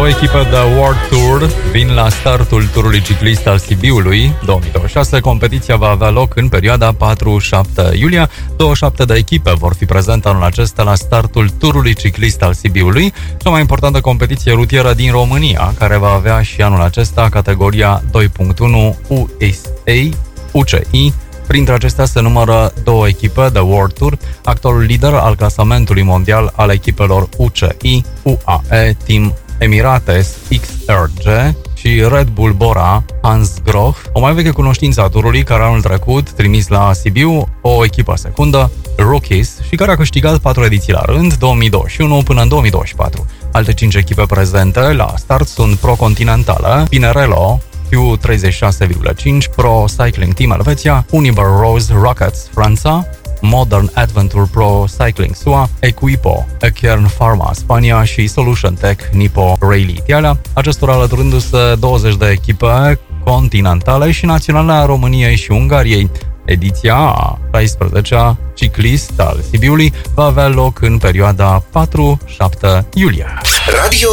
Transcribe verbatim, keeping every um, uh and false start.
Două echipe de World Tour vin la startul turului ciclist al Sibiului două mii douăzeci și șase. Competiția va avea loc în perioada patru șapte iulie. douăzeci și șapte de echipe vor fi prezente anul acesta la startul turului ciclist al Sibiului, cea mai importantă competiție rutieră din România, care va avea și anul acesta categoria doi punct unu U S A U C I. Printre acestea se numără două echipe de World Tour, actualul lider al clasamentului mondial al echipelor U C I, U A E Team Emirates X R G și Red Bull Bora Hansgrohe, o mai veche cunoștință a turului care anul trecut trimis la Sibiu o echipă secundă, Rookies, și care a câștigat patru ediții la rând, două mii douăzeci și unu până în două mii douăzeci și patru. Alte cinci echipe prezente la start sunt Pro Continentală, Pinarello Q treizeci și șase virgulă cinci, Pro Cycling Team Elveția, Univer Rose Rockets Franța, Modern Adventure Pro Cycling S U A, Equipo, Ekern Pharma Spania și Solution Tech Nippo Rally Italia, acestora alăturându-se douăzeci de echipe continentale și naționale a României și Ungariei. Ediția a șaisprezecea ciclist al Sibiului va avea loc în perioada patru șapte iulie. Radio